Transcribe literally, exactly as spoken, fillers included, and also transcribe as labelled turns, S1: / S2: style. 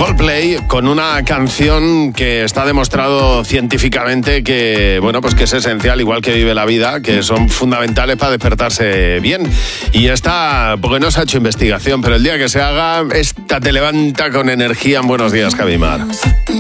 S1: Coldplay con una canción que está demostrado científicamente que, bueno, pues que es esencial, igual que Vive la Vida, que son fundamentales para despertarse bien. Y esta, porque no se ha hecho investigación, pero el día que se haga, esta te levanta con energía. En Buenos Días, Javi Mar.